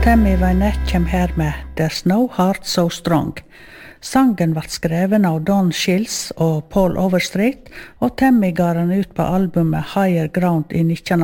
Tammy Wynette kommer her med There's No Heart So Strong. Sangen ble skreven av Don Shills og Paul Overstreet, og Tammy ga den ut på albumet Higher Ground i 1998.